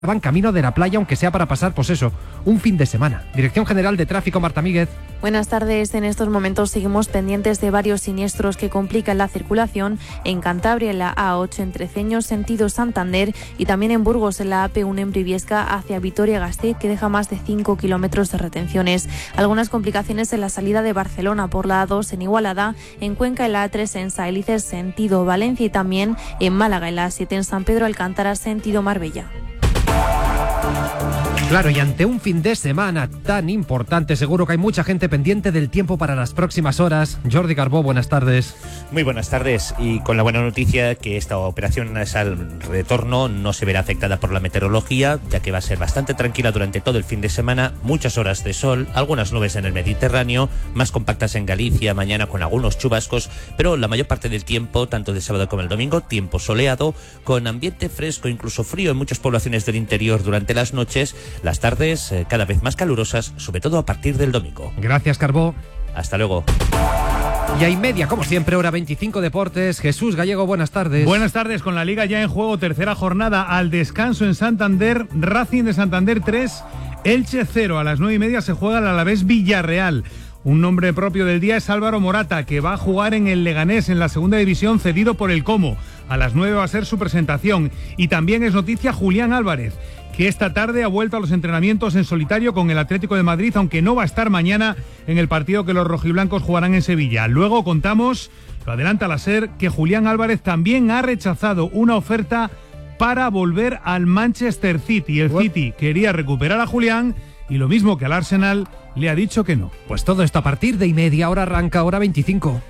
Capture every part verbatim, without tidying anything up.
van camino de la playa, aunque sea para pasar, pues eso, un fin de semana. Dirección General de Tráfico, Marta Míguez. Buenas tardes. En estos momentos seguimos pendientes de varios siniestros que complican la circulación en Cantabria, en la A ocho entre Ceños, sentido Santander, y también en Burgos, en la A P uno en Briviesca hacia Vitoria-Gasteiz, que deja más de cinco kilómetros de retenciones. Algunas complicaciones en la salida de Barcelona por la A dos en Igualada, en Cuenca en la A tres en Saelices, sentido Valencia, y también en Málaga en la A siete en San Pedro Alcántara, sentido Marbella. Claro, y ante un fin de semana tan importante, seguro que hay mucha gente pendiente del tiempo para las próximas horas. Jordi Carbó, buenas tardes. Muy buenas tardes, y con la buena noticia que esta operación al retorno no se verá afectada por la meteorología, ya que va a ser bastante tranquila durante todo el fin de semana, muchas horas de sol, algunas nubes en el Mediterráneo, más compactas en Galicia, mañana con algunos chubascos, pero la mayor parte del tiempo, tanto el sábado como el domingo, tiempo soleado, con ambiente fresco, incluso frío en muchas poblaciones del interior durante las noches. Las tardes eh, cada vez más calurosas, sobre todo a partir del domingo. Gracias, Carbó. Hasta luego. Y hay media, como siempre, hora veinticinco Deportes. Jesús Gallego, buenas tardes. Buenas tardes, con la Liga ya en juego, tercera jornada al descanso en Santander. Racing de Santander tres, Elche cero. A las nueve y media se juega el Alavés Villarreal. Un nombre propio del día es Álvaro Morata, que va a jugar en el Leganés en la segunda división, cedido por el Como. A las nueve va a ser su presentación. Y también es noticia Julián Álvarez, que esta tarde ha vuelto a los entrenamientos en solitario con el Atlético de Madrid, aunque no va a estar mañana en el partido que los rojiblancos jugarán en Sevilla. Luego contamos, lo adelanta la SER, que Julián Álvarez también ha rechazado una oferta para volver al Manchester City. El City quería recuperar a Julián y, lo mismo que al Arsenal, le ha dicho que no. Pues todo esto a partir de y media, hora arranca, hora veinticinco.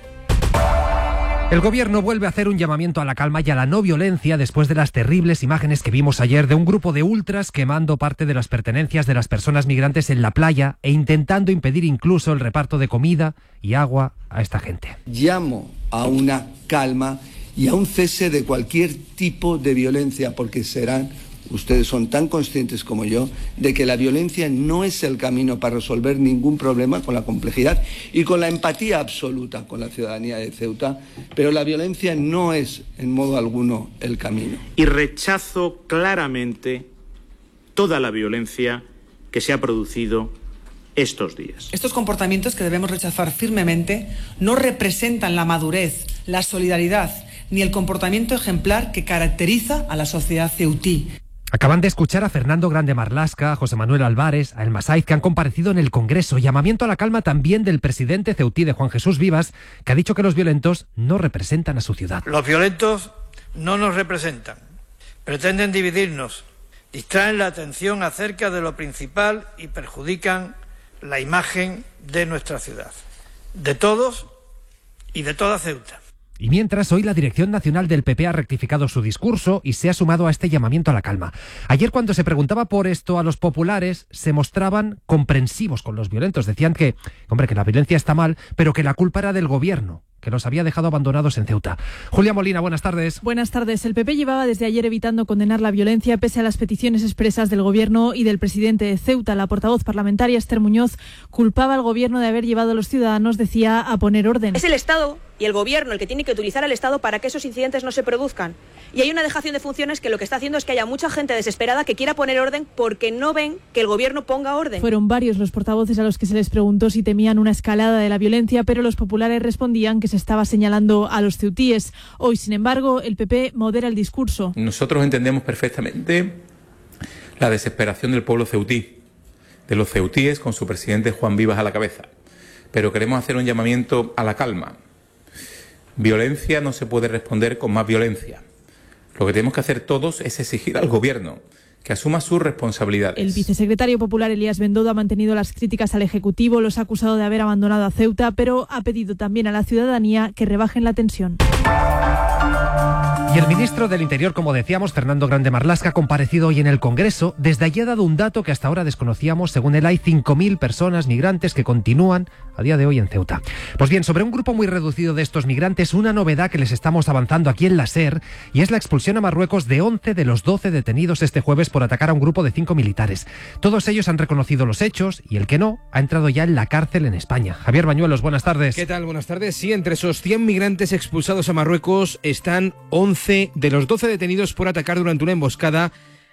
El gobierno vuelve a hacer un llamamiento a la calma y a la no violencia después de las terribles imágenes que vimos ayer de un grupo de ultras quemando parte de las pertenencias de las personas migrantes en la playa e intentando impedir incluso el reparto de comida y agua a esta gente. Llamo a una calma y a un cese de cualquier tipo de violencia, porque serán, ustedes son tan conscientes como yo, de que la violencia no es el camino para resolver ningún problema, con la complejidad y con la empatía absoluta con la ciudadanía de Ceuta, pero la violencia no es en modo alguno el camino. Y rechazo claramente toda la violencia que se ha producido estos días. Estos comportamientos, que debemos rechazar firmemente, no representan la madurez, la solidaridad ni el comportamiento ejemplar que caracteriza a la sociedad ceutí. Acaban de escuchar a Fernando Grande Marlasca, a José Manuel Álvarez, a El Masaiz, que han comparecido en el Congreso. Llamamiento a la calma también del presidente ceutí, de Juan Jesús Vivas, que ha dicho que los violentos no representan a su ciudad. Los violentos no nos representan, pretenden dividirnos, distraen la atención acerca de lo principal y perjudican la imagen de nuestra ciudad, de todos y de toda Ceuta. Y mientras, hoy la Dirección Nacional del P P ha rectificado su discurso y se ha sumado a este llamamiento a la calma. Ayer, cuando se preguntaba por esto a los populares, se mostraban comprensivos con los violentos. Decían que, hombre, que la violencia está mal, pero que la culpa era del gobierno, que los había dejado abandonados en Ceuta. Julia Molina, buenas tardes. Buenas tardes. El P P llevaba desde ayer evitando condenar la violencia pese a las peticiones expresas del Gobierno y del presidente de Ceuta. La portavoz parlamentaria, Esther Muñoz, culpaba al Gobierno de haber llevado a los ciudadanos, decía, a poner orden. Es el Estado y el Gobierno el que tiene que utilizar al Estado para que esos incidentes no se produzcan. Y hay una dejación de funciones que lo que está haciendo es que haya mucha gente desesperada que quiera poner orden porque no ven que el Gobierno ponga orden. Fueron varios los portavoces a los que se les preguntó si temían una escalada de la violencia, pero los populares respondían que se estaba señalando a los ceutíes. Hoy, sin embargo, el P P modera el discurso. Nosotros entendemos perfectamente la desesperación del pueblo ceutí, de los ceutíes con su presidente Juan Vivas a la cabeza, pero queremos hacer un llamamiento a la calma. Violencia no se puede responder con más violencia. Lo que tenemos que hacer todos es exigir al Gobierno que asuma sus responsabilidades. El vicesecretario popular Elías Bendodo ha mantenido las críticas al Ejecutivo, los ha acusado de haber abandonado a Ceuta, pero ha pedido también a la ciudadanía que rebajen la tensión. Y el ministro del Interior, como decíamos, Fernando Grande Marlasca, ha comparecido hoy en el Congreso. Desde allí ha dado un dato que hasta ahora desconocíamos. Según él, hay cinco mil personas migrantes que continúan a día de hoy en Ceuta. Pues bien, sobre un grupo muy reducido de estos migrantes, una novedad que les estamos avanzando aquí en la SER, y es la expulsión a Marruecos de once de los doce detenidos este jueves por atacar a un grupo de cinco militares. Todos ellos han reconocido los hechos y el que no ha entrado ya en la cárcel en España. Javier Bañuelos, buenas tardes. ¿Qué tal? Buenas tardes. Sí, entre esos cien migrantes expulsados a Marruecos están once de los doce detenidos por atacar durante una emboscada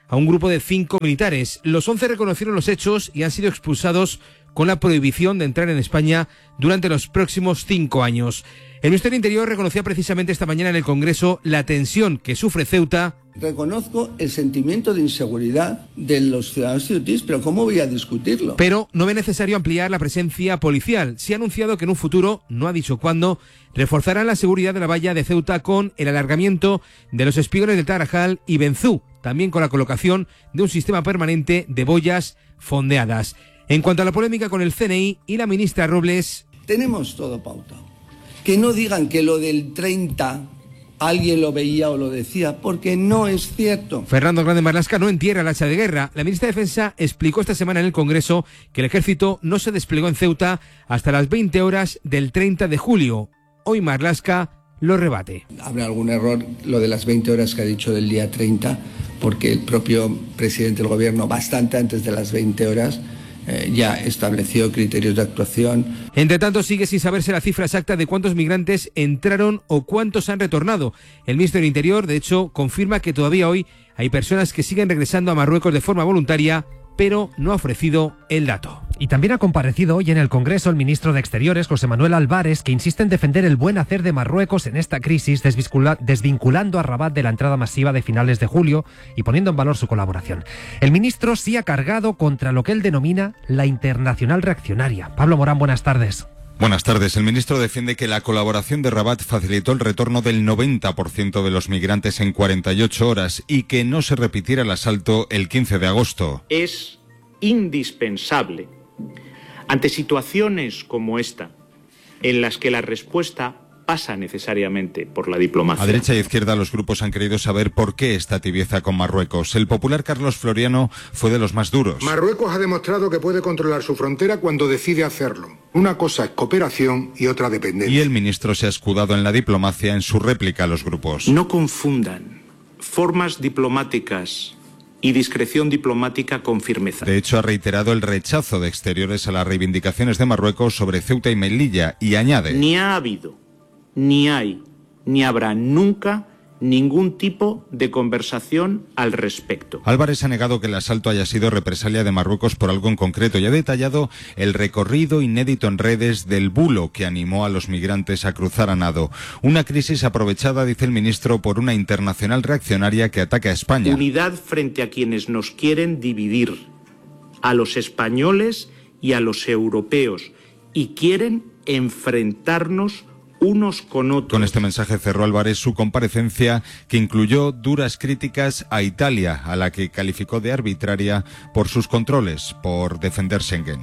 a un grupo de cinco militares. Los once reconocieron los hechos y han sido expulsados con la prohibición de entrar en España durante los próximos cinco años. El Ministerio del Interior reconocía precisamente esta mañana en el Congreso la tensión que sufre Ceuta. Reconozco el sentimiento de inseguridad de los ciudadanos ceutíes, pero ¿cómo voy a discutirlo? Pero no ve necesario ampliar la presencia policial. Se ha anunciado que en un futuro, no ha dicho cuándo, reforzarán la seguridad de la valla de Ceuta con el alargamiento de los espigones de Tarajal y Benzú, también con la colocación de un sistema permanente de boyas fondeadas. En cuanto a la polémica con el C N I y la ministra Robles... Tenemos todo pautado. Que no digan que lo del treinta alguien lo veía o lo decía, porque no es cierto. Fernando Grande Marlaska no entierra el hacha de guerra. La ministra de Defensa explicó esta semana en el Congreso que el ejército no se desplegó en Ceuta hasta las veinte horas del treinta de julio. Hoy Marlaska lo rebate. Habrá algún error lo de las veinte horas que ha dicho del día treinta, porque el propio presidente del gobierno, bastante antes de las veinte horas, eh, ya estableció criterios de actuación. Entre tanto, sigue sin saberse la cifra exacta de cuántos migrantes entraron o cuántos han retornado. El ministro del Interior, de hecho, confirma que todavía hoy hay personas que siguen regresando a Marruecos de forma voluntaria, pero no ha ofrecido el dato. Y también ha comparecido hoy en el Congreso el ministro de Exteriores, José Manuel Álvarez, que insiste en defender el buen hacer de Marruecos en esta crisis, desvinculando a Rabat de la entrada masiva de finales de julio y poniendo en valor su colaboración. El ministro sí ha cargado contra lo que él denomina la internacional reaccionaria. Pablo Morán, buenas tardes. Buenas tardes. El ministro defiende que la colaboración de Rabat facilitó el retorno del noventa por ciento de los migrantes en cuarenta y ocho horas y que no se repitiera el asalto el quince de agosto. Es indispensable, ante situaciones como esta, en las que la respuesta pasa necesariamente por la diplomacia. A derecha y izquierda los grupos han querido saber por qué esta tibieza con Marruecos. El popular Carlos Floriano fue de los más duros. Marruecos ha demostrado que puede controlar su frontera cuando decide hacerlo. Una cosa es cooperación y otra dependencia. Y el ministro se ha escudado en la diplomacia en su réplica a los grupos. No confundan formas diplomáticas y discreción diplomática con firmeza. De hecho, ha reiterado el rechazo de Exteriores a las reivindicaciones de Marruecos sobre Ceuta y Melilla y añade: Ni ha habido, ni hay, ni habrá nunca ningún tipo de conversación al respecto. Álvarez ha negado que el asalto haya sido represalia de Marruecos por algo en concreto y ha detallado el recorrido inédito en redes del bulo que animó a los migrantes a cruzar a nado. Una crisis aprovechada, dice el ministro, por una internacional reaccionaria que ataca a España. Unidad frente a quienes nos quieren dividir, a los españoles y a los europeos, y quieren enfrentarnos unos con otros. Con este mensaje cerró Álvarez su comparecencia, que incluyó duras críticas a Italia, a la que calificó de arbitraria por sus controles, por defender Schengen.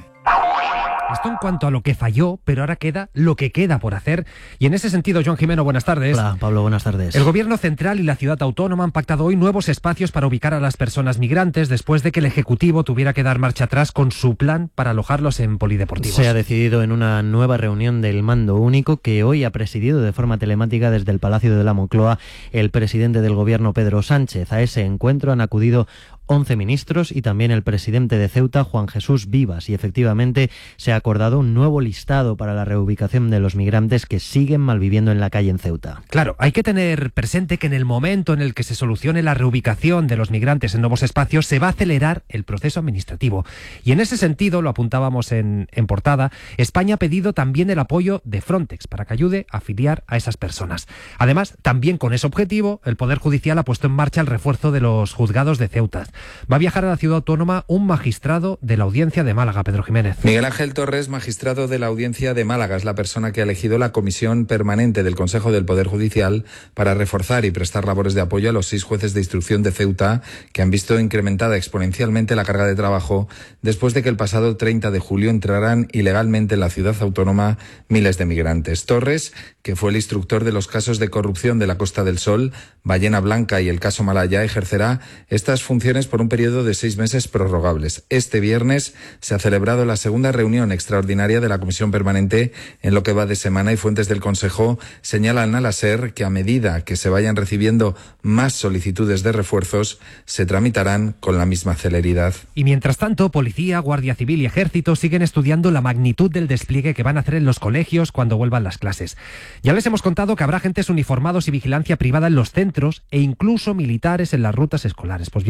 Esto en cuanto a lo que falló, pero ahora queda lo que queda por hacer. Y en ese sentido, Joan Jimeno, buenas tardes. Hola, Pablo, buenas tardes. El Gobierno Central y la Ciudad Autónoma han pactado hoy nuevos espacios para ubicar a las personas migrantes después de que el Ejecutivo tuviera que dar marcha atrás con su plan para alojarlos en polideportivos. Se ha decidido en una nueva reunión del Mando Único que hoy ha presidido de forma telemática desde el Palacio de la Moncloa el presidente del Gobierno, Pedro Sánchez. A ese encuentro han acudido once ministros y también el presidente de Ceuta, Juan Jesús Vivas, y efectivamente se ha acordado un nuevo listado para la reubicación de los migrantes que siguen malviviendo en la calle en Ceuta. Claro, hay que tener presente que en el momento en el que se solucione la reubicación de los migrantes en nuevos espacios se va a acelerar el proceso administrativo. Y en ese sentido, lo apuntábamos en, en portada, España ha pedido también el apoyo de Frontex para que ayude a afiliar a esas personas. Además, también con ese objetivo, el Poder Judicial ha puesto en marcha el refuerzo de los juzgados de Ceuta. Va a viajar a la ciudad autónoma un magistrado de la Audiencia de Málaga, Pedro Jiménez. Miguel Ángel Torres, magistrado de la Audiencia de Málaga, es la persona que ha elegido la comisión permanente del Consejo del Poder Judicial para reforzar y prestar labores de apoyo a los seis jueces de instrucción de Ceuta que han visto incrementada exponencialmente la carga de trabajo después de que el pasado treinta de julio entraran ilegalmente en la ciudad autónoma miles de migrantes. Torres, que fue el instructor de los casos de corrupción de la Costa del Sol, Ballena Blanca y el caso Malaya, ejercerá estas funciones por un periodo de seis meses prorrogables. Este viernes se ha celebrado la segunda reunión extraordinaria de la Comisión Permanente en lo que va de semana y fuentes del Consejo señalan a la SER que a medida que se vayan recibiendo más solicitudes de refuerzos se tramitarán con la misma celeridad. Y mientras tanto, Policía, Guardia Civil y Ejército siguen estudiando la magnitud del despliegue que van a hacer en los colegios cuando vuelvan las clases. Ya les hemos contado que habrá agentes uniformados y vigilancia privada en los centros e incluso militares en las rutas escolares. Pues bien,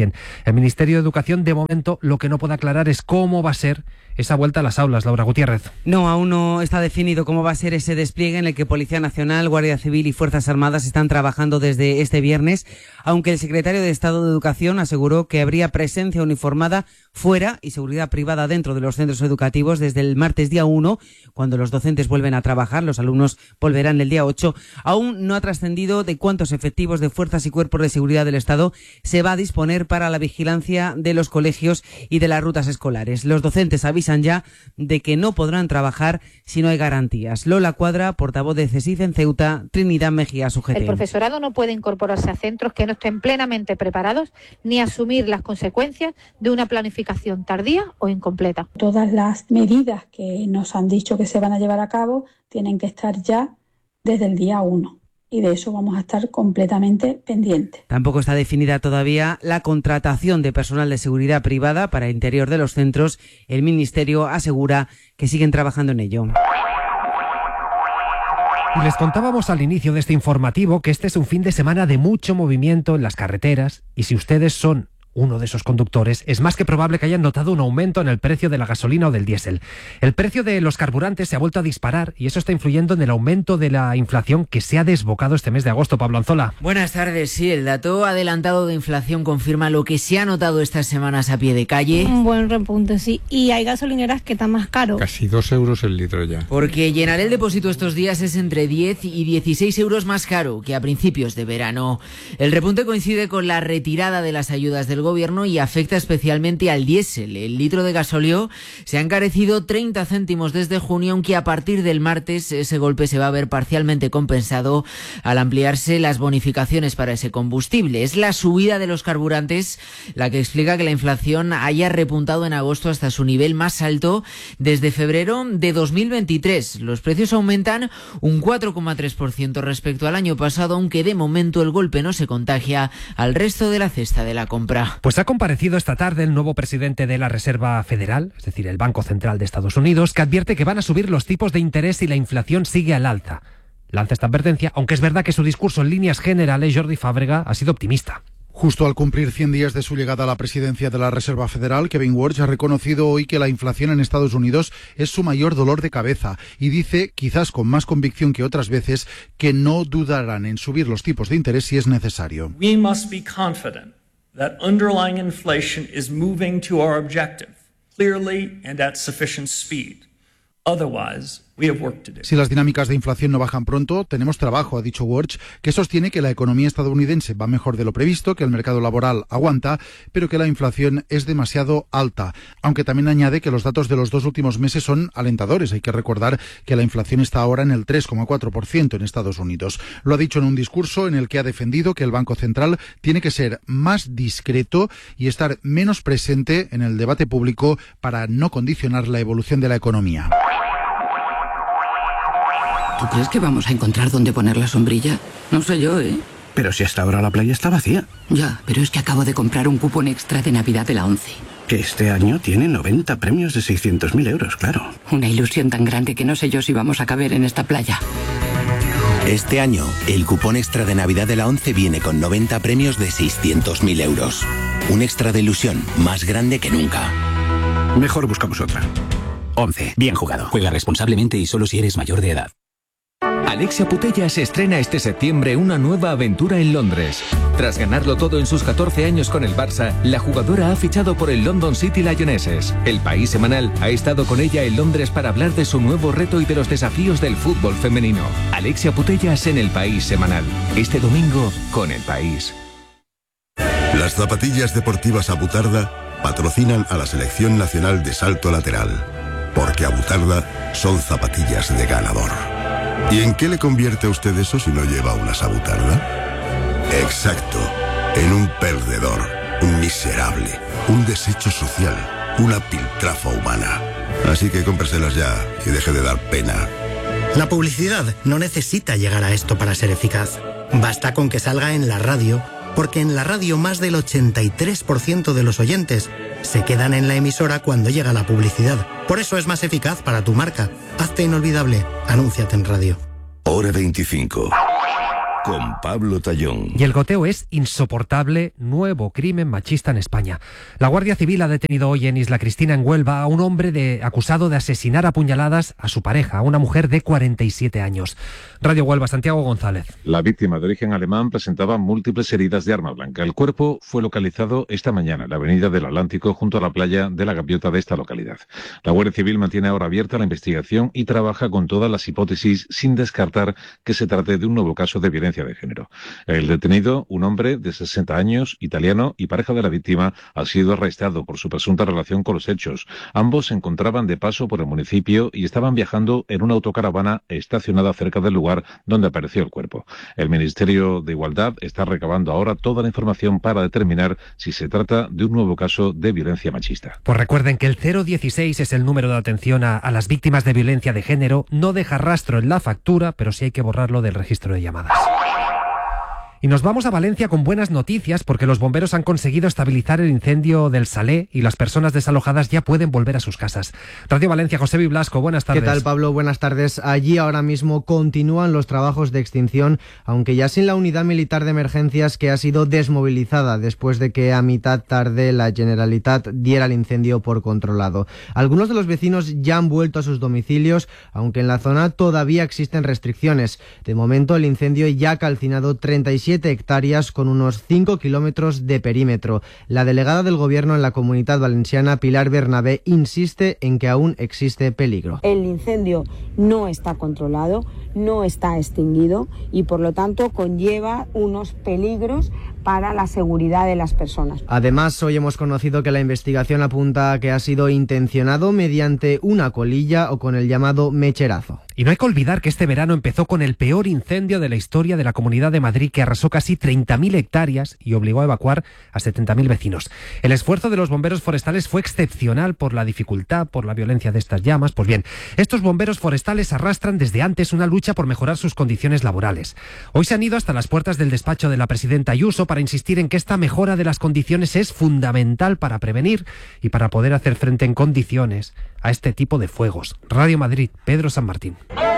El Ministerio de Educación, de momento, lo que no puede aclarar es cómo va a ser esa vuelta a las aulas. Laura Gutiérrez. No, aún no está definido cómo va a ser ese despliegue en el que Policía Nacional, Guardia Civil y Fuerzas Armadas están trabajando desde este viernes, aunque el secretario de Estado de Educación aseguró que habría presencia uniformada fuera y seguridad privada dentro de los centros educativos desde el martes día uno, cuando los docentes vuelven a trabajar, los alumnos volverán el día ocho. Aún no ha trascendido de cuántos efectivos de fuerzas y cuerpos de seguridad del Estado se va a disponer para la vigilancia de los colegios y de las rutas escolares. Los docentes avisan ya de que no podrán trabajar si no hay garantías. Lola Cuadra, portavoz de CESIF en Ceuta, Trinidad Mejía, su G T. El profesorado no puede incorporarse a centros que no estén plenamente preparados ni asumir las consecuencias de una planificación tardía o incompleta. Todas las medidas que nos han dicho que se van a llevar a cabo tienen que estar ya desde el día uno. Y de eso vamos a estar completamente pendientes. Tampoco está definida todavía la contratación de personal de seguridad privada para el interior de los centros. El Ministerio asegura que siguen trabajando en ello. Y les contábamos al inicio de este informativo que este es un fin de semana de mucho movimiento en las carreteras, y si ustedes son uno de esos conductores, es más que probable que hayan notado un aumento en el precio de la gasolina o del diésel. El precio de los carburantes se ha vuelto a disparar y eso está influyendo en el aumento de la inflación que se ha desbocado este mes de agosto. Pablo Anzola. Buenas tardes. Sí, el dato adelantado de inflación confirma lo que se ha notado estas semanas a pie de calle. Un buen repunte, sí. Y hay gasolineras que están más caro. Casi dos euros el litro ya. Porque llenar el depósito estos días es entre diez y dieciséis euros más caro que a principios de verano. El repunte coincide con la retirada de las ayudas del gobierno y afecta especialmente al diésel. El litro de gasóleo se ha encarecido treinta céntimos desde junio, aunque a partir del martes ese golpe se va a ver parcialmente compensado al ampliarse las bonificaciones para ese combustible. Es la subida de los carburantes la que explica que la inflación haya repuntado en agosto hasta su nivel más alto desde febrero de dos mil veintitrés. Los precios aumentan un cuatro coma tres por ciento respecto al año pasado, aunque de momento el golpe no se contagia al resto de la cesta de la compra. Pues ha comparecido esta tarde el nuevo presidente de la Reserva Federal, es decir, el Banco Central de Estados Unidos, que advierte que van a subir los tipos de interés si la inflación sigue al alza. Lanza esta advertencia, aunque es verdad que su discurso en líneas generales, Jordi Fábrega, ha sido optimista. Justo al cumplir cien días de su llegada a la presidencia de la Reserva Federal, Kevin Warsh ha reconocido hoy que la inflación en Estados Unidos es su mayor dolor de cabeza y dice, quizás con más convicción que otras veces, que no dudarán en subir los tipos de interés si es necesario. We must be confident that underlying inflation is moving to our objective clearly and at sufficient speed. Otherwise, we have work to do. Si las dinámicas de inflación no bajan pronto, tenemos trabajo, ha dicho Warsh, que sostiene que la economía estadounidense va mejor de lo previsto, que el mercado laboral aguanta, pero que la inflación es demasiado alta. Aunque también añade que los datos de los dos últimos meses son alentadores. Hay que recordar que la inflación está ahora en el tres coma cuatro por ciento en Estados Unidos. Lo ha dicho en un discurso en el que ha defendido que el Banco Central tiene que ser más discreto y estar menos presente en el debate público para no condicionar la evolución de la economía. ¿Tú crees que vamos a encontrar dónde poner la sombrilla? No sé yo, ¿eh? Pero si hasta ahora la playa está vacía. Ya, pero es que acabo de comprar un cupón extra de Navidad de la ONCE. Que este año tiene noventa premios de seiscientos mil euros, claro. Una ilusión tan grande que no sé yo si vamos a caber en esta playa. Este año, el cupón extra de Navidad de la ONCE viene con noventa premios de seiscientos mil euros. Un extra de ilusión más grande que nunca. Mejor buscamos otra. ONCE. Bien jugado. Juega responsablemente y solo si eres mayor de edad. Alexia Putellas estrena este septiembre una nueva aventura en Londres. Tras ganarlo todo en sus catorce años con el Barça, la jugadora ha fichado por el London City Lionesses. El País Semanal ha estado con ella en Londres para hablar de su nuevo reto y de los desafíos del fútbol femenino. Alexia Putellas en el País Semanal. Este domingo con El País. Las zapatillas deportivas Abutarda patrocinan a la Selección Nacional de Salto Lateral. Porque Abutarda son zapatillas de ganador. ¿Y en qué le convierte a usted eso si no lleva una sabutarda? Exacto, en un perdedor, un miserable, un desecho social, una piltrafa humana. Así que cómpreselas ya y deje de dar pena. La publicidad no necesita llegar a esto para ser eficaz. Basta con que salga en la radio, porque en la radio más del ochenta y tres por ciento de los oyentes se quedan en la emisora cuando llega la publicidad. Por eso es más eficaz para tu marca. Hazte inolvidable. Anúnciate en radio. Hora veinticinco. con Pablo Tallón. Y el goteo es insoportable, nuevo crimen machista en España. La Guardia Civil ha detenido hoy en Isla Cristina, en Huelva, a un hombre de, acusado de asesinar a puñaladas a su pareja, a una mujer de cuarenta y siete años. Radio Huelva, Santiago González. La víctima de origen alemán presentaba múltiples heridas de arma blanca. El cuerpo fue localizado esta mañana en la avenida del Atlántico, junto a la playa de la Gaviota de esta localidad. La Guardia Civil mantiene ahora abierta la investigación y trabaja con todas las hipótesis, sin descartar que se trate de un nuevo caso de violencia de género. El detenido, un hombre de sesenta años, italiano y pareja de la víctima, ha sido arrestado por su presunta relación con los hechos. Ambos se encontraban de paso por el municipio y estaban viajando en una autocaravana estacionada cerca del lugar donde apareció el cuerpo. El Ministerio de Igualdad está recabando ahora toda la información para determinar si se trata de un nuevo caso de violencia machista. Pues recuerden que el cero dieciséis es el número de atención a, a las víctimas de violencia de género. No deja rastro en la factura, pero sí hay que borrarlo del registro de llamadas. Y nos vamos a Valencia con buenas noticias, porque los bomberos han conseguido estabilizar el incendio del Salé y las personas desalojadas ya pueden volver a sus casas. Radio Valencia, José Blasco, buenas tardes. ¿Qué tal, Pablo? Buenas tardes. Allí ahora mismo continúan los trabajos de extinción, aunque ya sin la unidad militar de emergencias que ha sido desmovilizada después de que a mitad tarde la Generalitat diera el incendio por controlado. Algunos de los vecinos ya han vuelto a sus domicilios, aunque en la zona todavía existen restricciones. De momento el incendio ya ha calcinado treinta y siete hectáreas con unos cinco kilómetros de perímetro. La delegada del Gobierno en la Comunidad Valenciana, Pilar Bernabé, insiste en que aún existe peligro. El incendio no está controlado, no está extinguido y por lo tanto conlleva unos peligros para la seguridad de las personas. Además, hoy hemos conocido que la investigación apunta a que ha sido intencionado mediante una colilla o con el llamado mecherazo. Y no hay que olvidar que este verano empezó con el peor incendio de la historia de la Comunidad de Madrid, que arrasó casi treinta mil hectáreas y obligó a evacuar a setenta mil vecinos. El esfuerzo de los bomberos forestales fue excepcional por la dificultad, por la violencia de estas llamas. Pues bien, estos bomberos forestales arrastran desde antes una lucha por mejorar sus condiciones laborales. Hoy se han ido hasta las puertas del despacho de la presidenta Ayuso para insistir en que esta mejora de las condiciones es fundamental para prevenir y para poder hacer frente en condiciones a este tipo de fuegos. Radio Madrid, Pedro San Martín.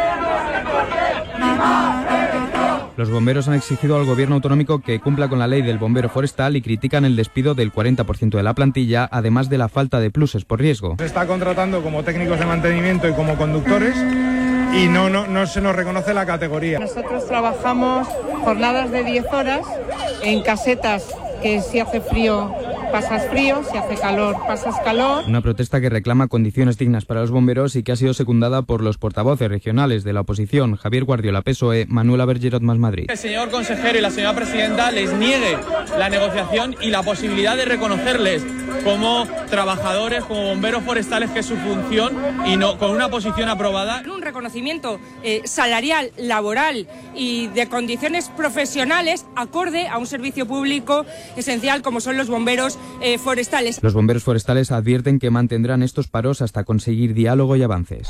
Los bomberos han exigido al gobierno autonómico que cumpla con la ley del bombero forestal y critican el despido del cuarenta por ciento de la plantilla, además de la falta de pluses por riesgo. Se está contratando como técnicos de mantenimiento y como conductores y no, no, no se nos reconoce la categoría. Nosotros trabajamos jornadas de diez horas en casetas que si hace frío pasas frío, si hace calor pasas calor. Una protesta que reclama condiciones dignas para los bomberos y que ha sido secundada por los portavoces regionales de la oposición, Javier Guardiola, P S O E, Manuela Bergerot más Madrid. El señor consejero y la señora presidenta les niegue la negociación y la posibilidad de reconocerles como trabajadores, como bomberos forestales, que es su función, y no con una posición aprobada. Un reconocimiento eh, salarial, laboral y de condiciones profesionales acorde a un servicio público esencial como son los bomberos eh, forestales. Los bomberos forestales advierten que mantendrán estos paros hasta conseguir diálogo y avances.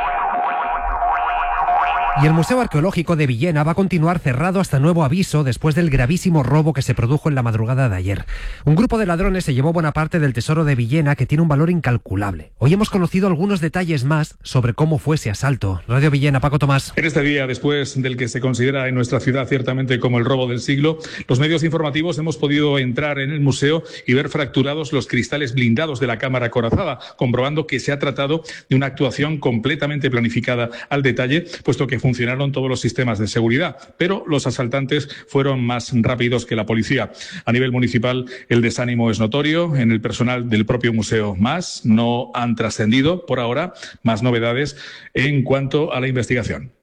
Y el Museo Arqueológico de Villena va a continuar cerrado hasta nuevo aviso después del gravísimo robo que se produjo en la madrugada de ayer. Un grupo de ladrones se llevó buena parte del tesoro de Villena, que tiene un valor incalculable. Hoy hemos conocido algunos detalles más sobre cómo fue ese asalto. Radio Villena, Paco Tomás. En este día, después del que se considera en nuestra ciudad ciertamente como el robo del siglo, los medios informativos hemos podido entrar en el museo y ver fracturados los cristales blindados de la cámara acorazada, comprobando que se ha tratado de una actuación completamente planificada al detalle, puesto que funcionaron todos los sistemas de seguridad, pero los asaltantes fueron más rápidos que la policía. A nivel municipal, el desánimo es notorio. En el personal del propio museo más no han trascendido por ahora más novedades en cuanto a la investigación.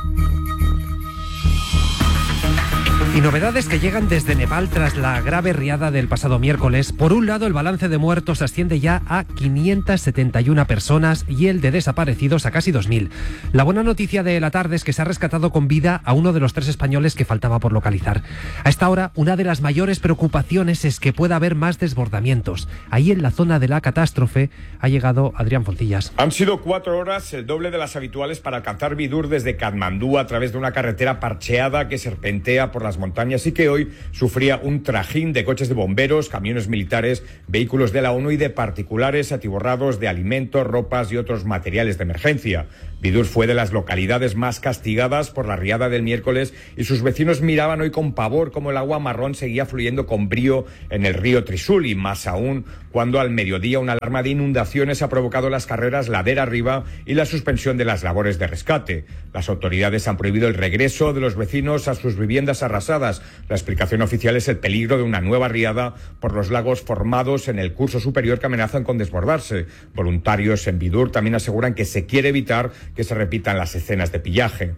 Y novedades que llegan desde Nepal tras la grave riada del pasado miércoles. Por un lado, el balance de muertos asciende ya a quinientas setenta y una personas y el de desaparecidos a casi dos mil. La buena noticia de la tarde es que se ha rescatado con vida a uno de los tres españoles que faltaba por localizar. A esta hora, una de las mayores preocupaciones es que pueda haber más desbordamientos. Ahí en la zona de la catástrofe ha llegado Adrián Foncillas. Han sido cuatro horas, el doble de las habituales, para alcanzar Vidur desde Katmandú a través de una carretera parcheada que serpentea por las montañas montañas y que hoy sufría un trajín de coches de bomberos, camiones militares, vehículos de la ONU y de particulares atiborrados de alimentos, ropas y otros materiales de emergencia. Bidur fue de las localidades más castigadas por la riada del miércoles y sus vecinos miraban hoy con pavor cómo el agua marrón seguía fluyendo con brío en el río Trisul, y más aún cuando al mediodía una alarma de inundaciones ha provocado las carreras ladera arriba y la suspensión de las labores de rescate. Las autoridades han prohibido el regreso de los vecinos a sus viviendas arrasadas. La explicación oficial es el peligro de una nueva riada por los lagos formados en el curso superior que amenazan con desbordarse. Voluntarios en Bidur también aseguran que se quiere evitar que se repitan las escenas de pillaje.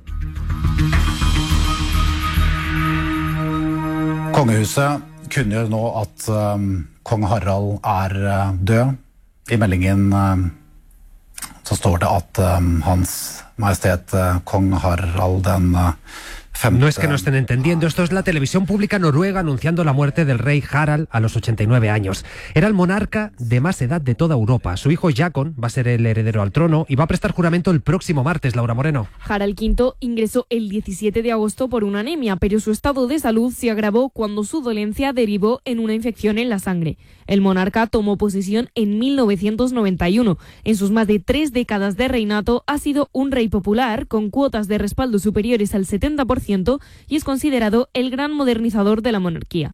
Kongehuset kunngjør nå at um, kong Harald er uh, død. I meldingen um, så står det at um, Hans Majestet uh, kong Harald den uh, No es que no estén entendiendo, esto es la televisión pública noruega anunciando la muerte del rey Harald a los ochenta y nueve años. Era el monarca de más edad de toda Europa. Su hijo Håkon va a ser el heredero al trono y va a prestar juramento el próximo martes, Laura Moreno. Harald quinto ingresó el diecisiete de agosto por una anemia, pero su estado de salud se agravó cuando su dolencia derivó en una infección en la sangre. El monarca tomó posesión en mil novecientos noventa y uno. En sus más de tres décadas de reinato ha sido un rey popular con cuotas de respaldo superiores al setenta por ciento y es considerado el gran modernizador de la monarquía.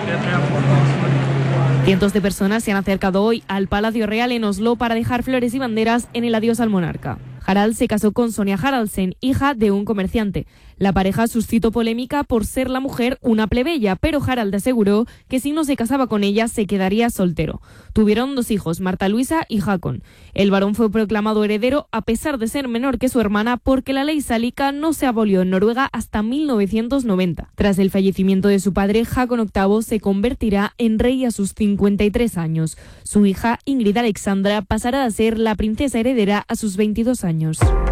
Cientos de personas se han acercado hoy al Palacio Real en Oslo para dejar flores y banderas en el adiós al monarca. Harald se casó con Sonia Haraldsen, hija de un comerciante. La pareja suscitó polémica por ser la mujer una plebeya, pero Harald aseguró que si no se casaba con ella se quedaría soltero. Tuvieron dos hijos, Marta Luisa y Håkon. El varón fue proclamado heredero a pesar de ser menor que su hermana porque la ley sálica no se abolió en Noruega hasta mil novecientos noventa. Tras el fallecimiento de su padre, Håkon octavo se convertirá en rey a sus cincuenta y tres años. Su hija, Ingrid Alexandra, pasará a ser la princesa heredera a sus veintidós años.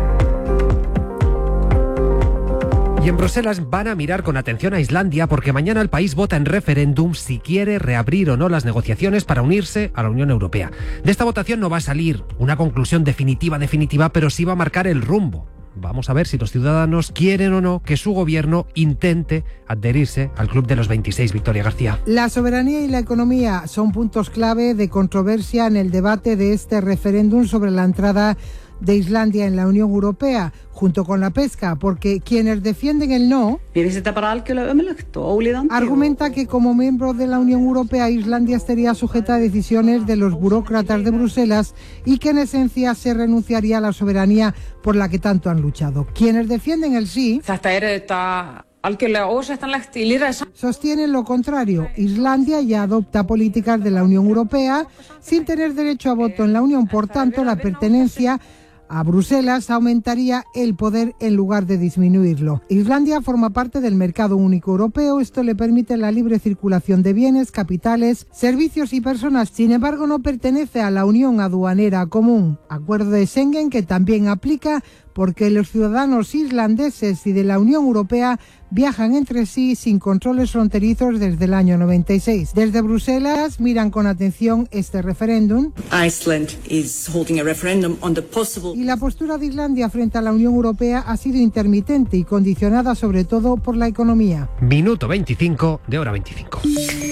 Y en Bruselas van a mirar con atención a Islandia porque mañana el país vota en referéndum si quiere reabrir o no las negociaciones para unirse a la Unión Europea. De esta votación no va a salir una conclusión definitiva, definitiva, pero sí va a marcar el rumbo. Vamos a ver si los ciudadanos quieren o no que su gobierno intente adherirse al club de los veintiséis. Victoria García. La soberanía y la economía son puntos clave de controversia en el debate de este referéndum sobre la entrada de Islandia en la Unión Europea, junto con la pesca, porque quienes defienden el no argumenta que como miembro de la Unión Europea Islandia estaría sujeta a decisiones de los burócratas de Bruselas y que en esencia se renunciaría a la soberanía por la que tanto han luchado. Quienes defienden el sí sostienen lo contrario. Islandia ya adopta políticas de la Unión Europea sin tener derecho a voto en la Unión, por tanto la pertenencia a Bruselas aumentaría el poder en lugar de disminuirlo. Islandia forma parte del mercado único europeo. Esto le permite la libre circulación de bienes, capitales, servicios y personas. Sin embargo, no pertenece a la Unión Aduanera Común, acuerdo de Schengen que también aplica porque los ciudadanos islandeses y de la Unión Europea viajan entre sí sin controles fronterizos desde el año noventa y seis. Desde Bruselas miran con atención este referéndum. Iceland is holding a referendum on the possible... Y la postura de Islandia frente a la Unión Europea ha sido intermitente y condicionada sobre todo por la economía. Minuto veinticinco de hora veinticinco.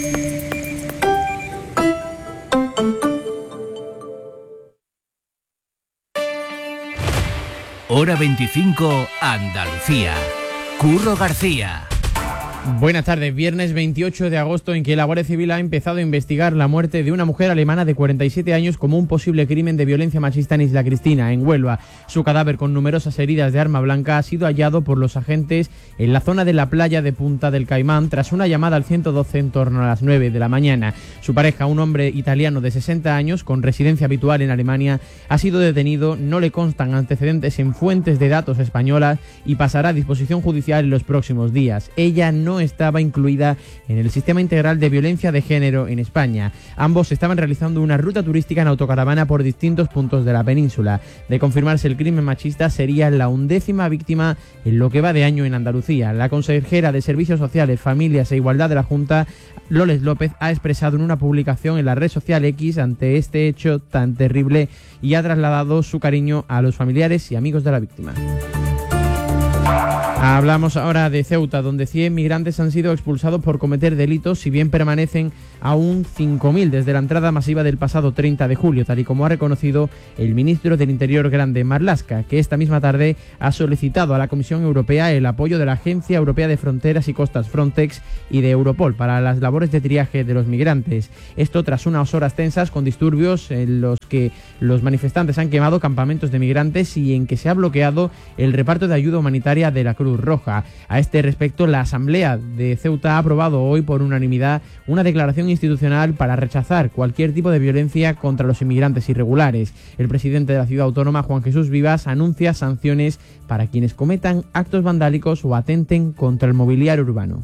Hora veinticinco, Andalucía. Curro García. Buenas tardes, viernes veintiocho de agosto en que la Guardia Civil ha empezado a investigar la muerte de una mujer alemana de cuarenta y siete años como un posible crimen de violencia machista en Isla Cristina, en Huelva. Su cadáver con numerosas heridas de arma blanca ha sido hallado por los agentes en la zona de la playa de Punta del Caimán tras una llamada al ciento doce en torno a las nueve de la mañana. Su pareja, un hombre italiano de sesenta años con residencia habitual en Alemania, ha sido detenido, no le constan antecedentes en fuentes de datos españolas y pasará a disposición judicial en los próximos días. Ella no estaba incluida en el sistema integral de violencia de género en España. Ambos estaban realizando una ruta turística en autocaravana por distintos puntos de la península. De confirmarse el crimen machista, sería la undécima víctima en lo que va de año en Andalucía. La consejera de Servicios Sociales, Familias e Igualdad de la Junta, Loles López, ha expresado en una publicación en la red social X ante este hecho tan terrible y ha trasladado su cariño a los familiares y amigos de la víctima. Hablamos ahora de Ceuta, donde cien migrantes han sido expulsados por cometer delitos, si bien permanecen aún cinco mil desde la entrada masiva del pasado treinta de julio, tal y como ha reconocido el ministro del Interior Grande Marlaska, que esta misma tarde ha solicitado a la Comisión Europea el apoyo de la Agencia Europea de Fronteras y Costas Frontex y de Europol para las labores de triaje de los migrantes. Esto tras unas horas tensas con disturbios en los que los manifestantes han quemado campamentos de migrantes y en que se ha bloqueado el reparto de ayuda humanitaria de la Cruz Roja. A este respecto, la Asamblea de Ceuta ha aprobado hoy por unanimidad una declaración institucional para rechazar cualquier tipo de violencia contra los inmigrantes irregulares. El presidente de la ciudad autónoma, Juan Jesús Vivas, anuncia sanciones para quienes cometan actos vandálicos o atenten contra el mobiliario urbano.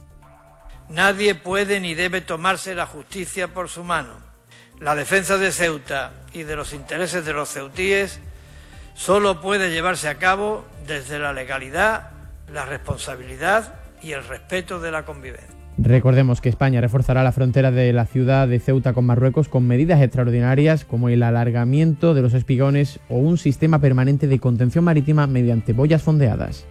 Nadie puede ni debe tomarse la justicia por su mano. La defensa de Ceuta y de los intereses de los ceutíes solo puede llevarse a cabo desde la legalidad, la responsabilidad y el respeto de la convivencia. Recordemos que España reforzará la frontera de la ciudad de Ceuta con Marruecos con medidas extraordinarias como el alargamiento de los espigones o un sistema permanente de contención marítima mediante boyas fondeadas.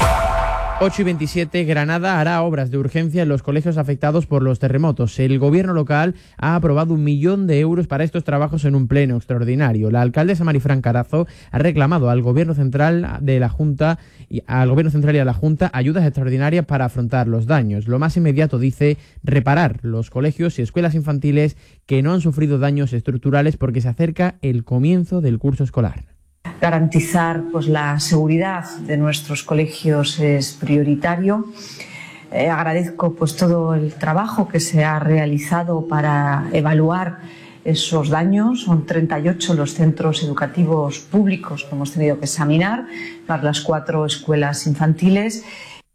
ocho y veintisiete, Granada hará obras de urgencia en los colegios afectados por los terremotos. El gobierno local ha aprobado un millón de euros para estos trabajos en un pleno extraordinario. La alcaldesa Marifran Carazo ha reclamado al gobierno central de la Junta y al gobierno central y a la Junta ayudas extraordinarias para afrontar los daños. Lo más inmediato, dice, reparar los colegios y escuelas infantiles que no han sufrido daños estructurales porque se acerca el comienzo del curso escolar. Garantizar pues, la seguridad de nuestros colegios es prioritario. Eh, agradezco pues, todo el trabajo que se ha realizado para evaluar esos daños. Son treinta y ocho los centros educativos públicos que hemos tenido que examinar, más las cuatro escuelas infantiles.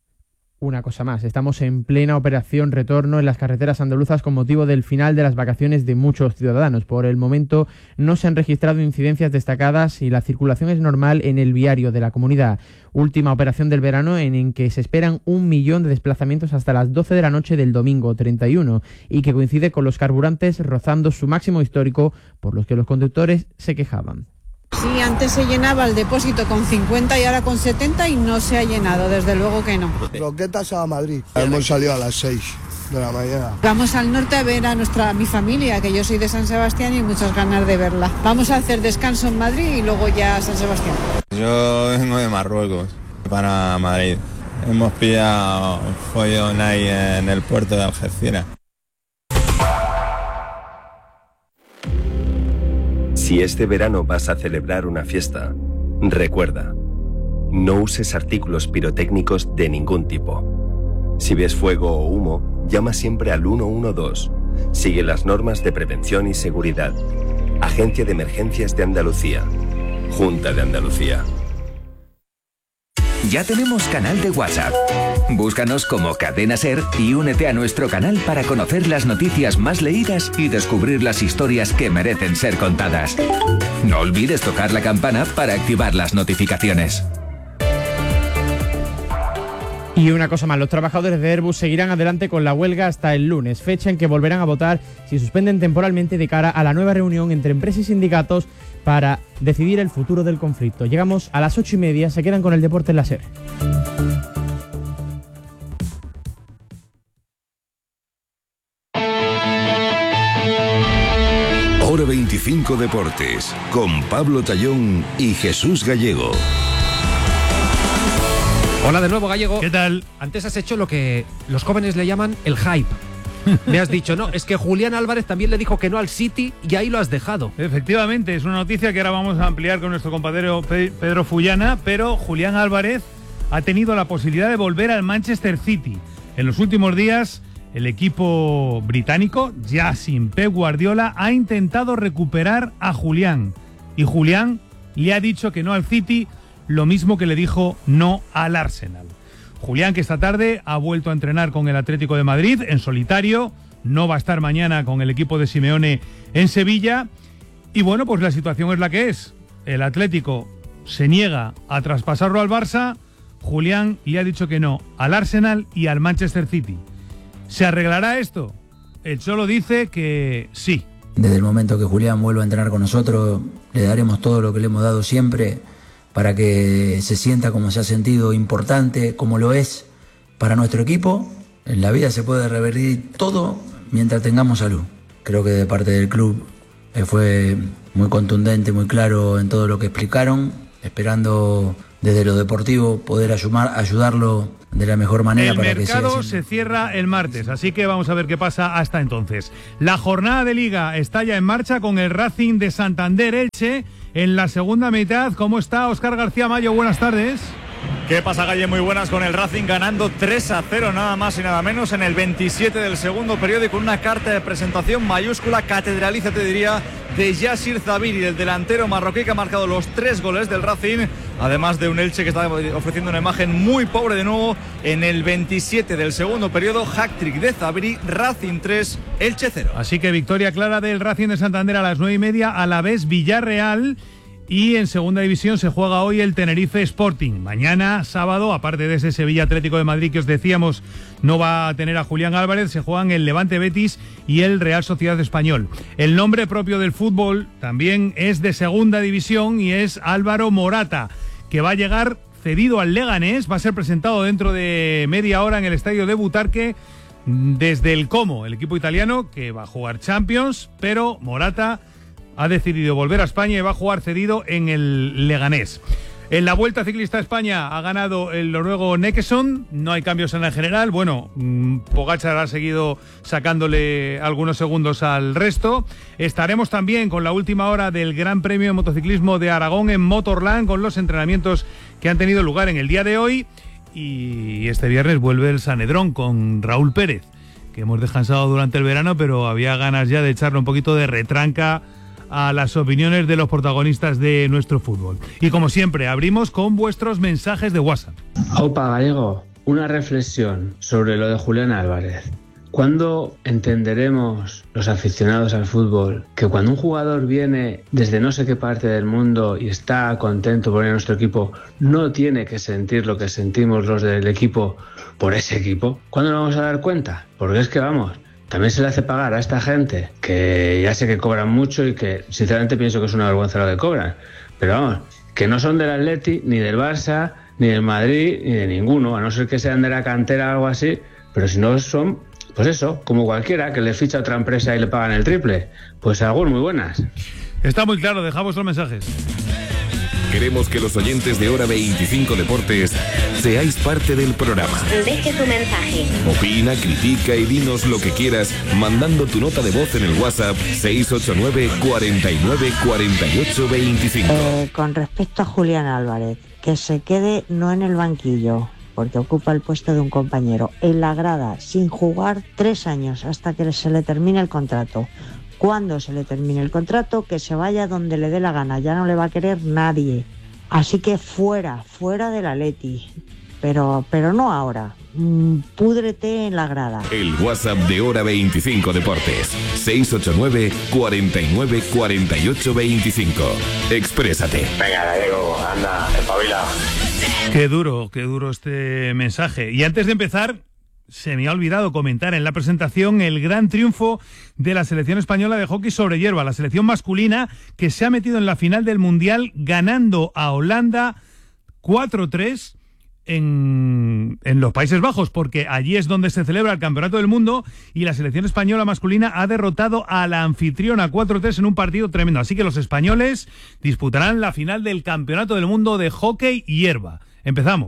Una cosa más, estamos en plena operación retorno en las carreteras andaluzas con motivo del final de las vacaciones de muchos ciudadanos. Por el momento no se han registrado incidencias destacadas y la circulación es normal en el viario de la comunidad. Última operación del verano en, en que se esperan un millón de desplazamientos hasta las doce de la noche del domingo treinta y uno y que coincide con los carburantes rozando su máximo histórico, por los que los conductores se quejaban. Sí, antes se llenaba el depósito con cincuenta y ahora con setenta y no se ha llenado, desde luego que no. Roquetas a Madrid. Hemos salido a las seis de la mañana. Vamos al norte a ver a nuestra a mi familia, que yo soy de San Sebastián y muchas ganas de verla. Vamos a hacer descanso en Madrid y luego ya a San Sebastián. Yo vengo de Marruecos para Madrid. Hemos pillado un follón ahí en el puerto de Algeciras. Si este verano vas a celebrar una fiesta, recuerda, no uses artículos pirotécnicos de ningún tipo. Si ves fuego o humo, llama siempre al uno uno dos. Sigue las normas de prevención y seguridad. Agencia de Emergencias de Andalucía. Junta de Andalucía. Ya tenemos canal de WhatsApp. Búscanos como Cadena Ser y únete a nuestro canal para conocer las noticias más leídas y descubrir las historias que merecen ser contadas. No olvides tocar la campana para activar las notificaciones. Y una cosa más, los trabajadores de Airbus seguirán adelante con la huelga hasta el lunes, fecha en que volverán a votar si suspenden temporalmente de cara a la nueva reunión entre empresas y sindicatos para decidir el futuro del conflicto. Llegamos a las ocho y media, se quedan con el deporte en la SER. Hora veinticinco Deportes, con Pablo Tallón y Jesús Gallego. Hola de nuevo, Gallego. ¿Qué tal? Antes has hecho lo que los jóvenes le llaman el hype. Me has dicho, no, es que Julián Álvarez también le dijo que no al City y ahí lo has dejado. Efectivamente, es una noticia que ahora vamos a ampliar con nuestro compañero Pedro Fullana, pero Julián Álvarez ha tenido la posibilidad de volver al Manchester City. En los últimos días, el equipo británico, ya sin Pep Guardiola, ha intentado recuperar a Julián. Y Julián le ha dicho que no al City, lo mismo que le dijo no al Arsenal. Julián, que esta tarde ha vuelto a entrenar con el Atlético de Madrid en solitario, no va a estar mañana con el equipo de Simeone en Sevilla. Y bueno, pues la situación es la que es. El Atlético se niega a traspasarlo al Barça. Julián le ha dicho que no al Arsenal y al Manchester City. ¿Se arreglará esto? El Cholo dice que sí. Desde el momento que Julián vuelva a entrenar con nosotros, le daremos todo lo que le hemos dado siempre para que se sienta como se ha sentido, importante, como lo es para nuestro equipo. En la vida se puede revertir todo mientras tengamos salud. Creo que de parte del club eh, fue muy contundente, muy claro en todo lo que explicaron, esperando desde lo deportivo poder ayudar, ayudarlo de la mejor manera. El para que mercado siga se cierra el martes, así que vamos a ver qué pasa hasta entonces. La jornada de Liga está ya en marcha con el Racing de Santander Elche en la segunda mitad. ¿Cómo está Óscar García Mayo? Buenas tardes. ¿Qué pasa, Galle? Muy buenas, con el Racing ganando tres a cero nada más y nada menos en el veintisiete del segundo periodo y con una carta de presentación mayúscula, catedraliza te diría, de Yassir Zabiri, el delantero marroquí que ha marcado los tres goles del Racing, además de un Elche que está ofreciendo una imagen muy pobre de nuevo en el veintisiete del segundo periodo. Hat-trick de Zabiri, Racing tres, Elche cero. Así que victoria clara del Racing de Santander a las nueve y media, a la vez Villarreal. Y en segunda división se juega hoy el Tenerife Sporting. Mañana, sábado, aparte de ese Sevilla Atlético de Madrid que os decíamos no va a tener a Julián Álvarez, se juegan el Levante Betis y el Real Sociedad Español. El nombre propio del fútbol también es de segunda división y es Álvaro Morata, que va a llegar cedido al Leganés, va a ser presentado dentro de media hora en el estadio de Butarque desde el Como, el equipo italiano que va a jugar Champions, pero Morata ha decidido volver a España y va a jugar cedido en el Leganés. En la Vuelta Ciclista a España ha ganado el noruego Nekesson, no hay cambios en la general. Bueno, Pogačar ha seguido sacándole algunos segundos al resto. Estaremos también con la última hora del Gran Premio de Motociclismo de Aragón en Motorland, con los entrenamientos que han tenido lugar en el día de hoy. Y este viernes vuelve el Sanedrón con Raúl Pérez, que hemos descansado durante el verano, pero había ganas ya de echarle un poquito de retranca a las opiniones de los protagonistas de nuestro fútbol. Y como siempre, abrimos con vuestros mensajes de WhatsApp. Opa, Gallego, una reflexión sobre lo de Julián Álvarez. ¿Cuándo entenderemos los aficionados al fútbol que cuando un jugador viene desde no sé qué parte del mundo y está contento por ir a nuestro equipo, no tiene que sentir lo que sentimos los del equipo por ese equipo? ¿Cuándo nos vamos a dar cuenta? Porque es que vamos, también se le hace pagar a esta gente, que ya sé que cobran mucho y que sinceramente pienso que es una vergüenza lo que cobran, pero vamos, que no son del Atleti, ni del Barça, ni del Madrid, ni de ninguno, a no ser que sean de la cantera o algo así, pero si no son, pues eso, como cualquiera, que le ficha a otra empresa y le pagan el triple. Pues algunos muy buenas. Está muy claro, dejamos los mensajes. Queremos que los oyentes de Hora veinticinco Deportes seáis parte del programa. Deje tu mensaje. Opina, critica y dinos lo que quieras mandando tu nota de voz en el WhatsApp seis ocho nueve, cuarenta y nueve, cuarenta y ocho, veinticinco. Eh, con respecto a Julián Álvarez, que se quede no en el banquillo, porque ocupa el puesto de un compañero, en la grada, sin jugar tres años hasta que se le termine el contrato. Cuando se le termine el contrato, que se vaya donde le dé la gana, ya no le va a querer nadie. Así que fuera, fuera del Atleti, pero, pero no ahora. Mm, púdrete en la grada. El WhatsApp de Hora veinticinco Deportes, seis ocho nueve, cuarenta y nueve, cuarenta y ocho, veinticinco. Exprésate. Venga, Gallego, anda, espabila. Qué duro, qué duro este mensaje. Y antes de empezar, se me ha olvidado comentar en la presentación el gran triunfo de la selección española de hockey sobre hierba, la selección masculina que se ha metido en la final del Mundial ganando a Holanda cuatro tres en, en los Países Bajos, porque allí es donde se celebra el Campeonato del Mundo y la selección española masculina ha derrotado a la anfitriona cuatro tres en un partido tremendo. Así que los españoles disputarán la final del Campeonato del Mundo de hockey hierba. Empezamos.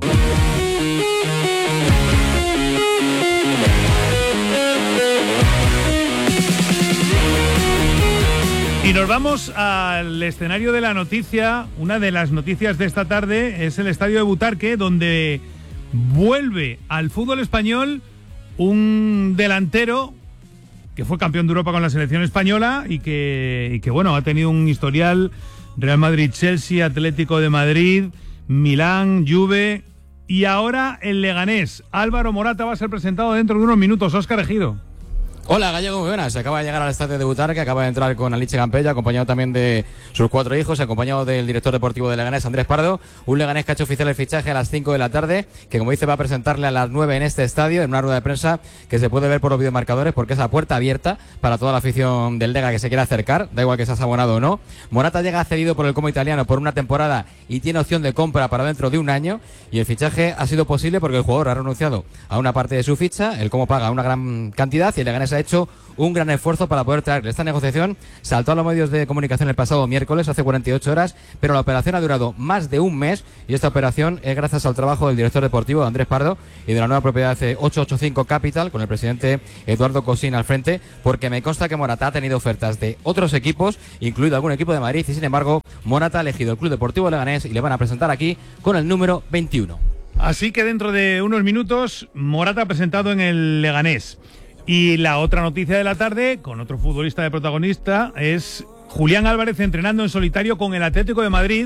Y nos vamos al escenario de la noticia. Una de las noticias de esta tarde es el estadio de Butarque, donde vuelve al fútbol español un delantero que fue campeón de Europa con la selección española y que, y que bueno, ha tenido un historial: Real Madrid, Chelsea, Atlético de Madrid, Milán, Juve y ahora el Leganés. Álvaro Morata va a ser presentado dentro de unos minutos. Óscar Ejido. Hola, Gallego, muy buenas. Se acaba de llegar al estadio de Butarque, acaba de entrar con Alicia Campella, acompañado también de sus cuatro hijos, acompañado del director deportivo de Leganés, Andrés Pardo. Un Leganés que ha hecho oficial el fichaje a las cinco de la tarde, que como dice va a presentarle a las nueve en este estadio, en una rueda de prensa que se puede ver por los videomarcadores, porque es la puerta abierta para toda la afición del Lega que se quiera acercar, da igual que seas abonado o no. Morata llega cedido por el Como italiano por una temporada y tiene opción de compra para dentro de un año, y el fichaje ha sido posible porque el jugador ha renunciado a una parte de su ficha, el Como paga una gran cantidad y el Leganés ha hecho un gran esfuerzo para poder traerle. Esta negociación saltó a los medios de comunicación el pasado miércoles, hace cuarenta y ocho horas, pero la operación ha durado más de un mes y esta operación es gracias al trabajo del director deportivo Andrés Pardo y de la nueva propiedad de ochocientos ochenta y cinco Capital, con el presidente Eduardo Cosín al frente, porque me consta que Morata ha tenido ofertas de otros equipos, incluido algún equipo de Madrid, y sin embargo Morata ha elegido el Club Deportivo Leganés y le van a presentar aquí con el número veintiuno. Así que dentro de unos minutos Morata presentado en el Leganés. Y la otra noticia de la tarde, con otro futbolista de protagonista, es Julián Álvarez entrenando en solitario con el Atlético de Madrid,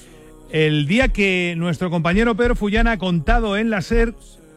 el día que nuestro compañero Pedro Fullana ha contado en la SER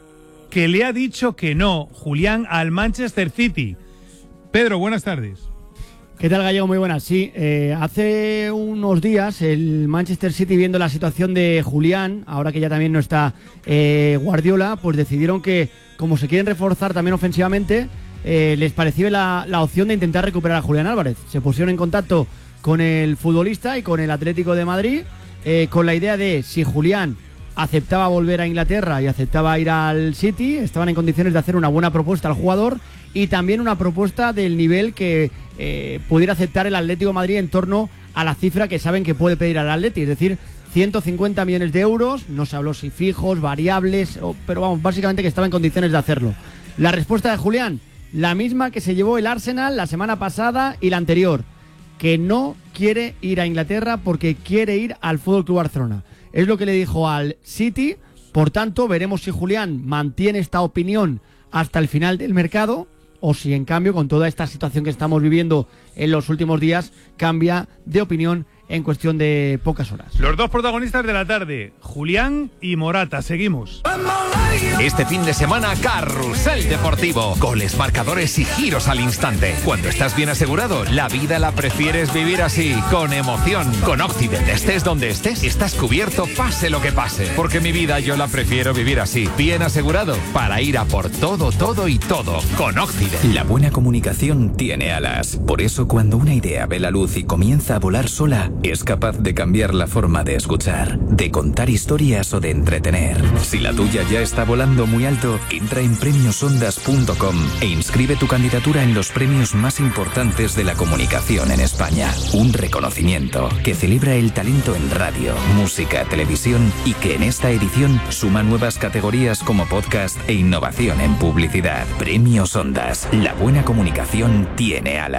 que le ha dicho que no, Julián, al Manchester City. Pedro, buenas tardes. ¿Qué tal, Gallego? Muy buenas. Sí, eh, hace unos días el Manchester City, viendo la situación de Julián, ahora que ya también no está eh, Guardiola, pues decidieron que, como se quieren reforzar también ofensivamente, eh, les pareció la, la opción de intentar recuperar a Julián Álvarez. Se pusieron en contacto con el futbolista y con el Atlético de Madrid, eh, con la idea de, si Julián aceptaba volver a Inglaterra y aceptaba ir al City, estaban en condiciones de hacer una buena propuesta al jugador y también una propuesta del nivel que eh, pudiera aceptar el Atlético de Madrid en torno a la cifra que saben que puede pedir al Atleti, es decir, ciento cincuenta millones de euros, no se habló si fijos, variables, o, pero vamos, básicamente que estaba en condiciones de hacerlo. La respuesta de Julián, la misma que se llevó el Arsenal la semana pasada y la anterior, que no quiere ir a Inglaterra porque quiere ir al F C Barcelona. Es lo que le dijo al City, por tanto veremos si Julián mantiene esta opinión hasta el final del mercado o si en cambio, con toda esta situación que estamos viviendo en los últimos días, cambia de opinión en cuestión de pocas horas. Los dos protagonistas de la tarde, Julián y Morata. Seguimos. Este fin de semana, Carrusel Deportivo. Goles, marcadores y giros al instante. Cuando estás bien asegurado, la vida la prefieres vivir así, con emoción. Con Occident, estés donde estés, estás cubierto, pase lo que pase. Porque mi vida yo la prefiero vivir así, bien asegurado, para ir a por todo, todo y todo. Con Occident. La buena comunicación tiene alas. Por eso, cuando una idea ve la luz y comienza a volar sola, es capaz de cambiar la forma de escuchar, de contar historias o de entretener. Si la tuya ya está volando muy alto, entra en premios ondas punto com e inscribe tu candidatura en los premios más importantes de la comunicación en España. Un reconocimiento que celebra el talento en radio, música, televisión y que en esta edición suma nuevas categorías como podcast e innovación en publicidad. Premios Ondas. La buena comunicación tiene alas.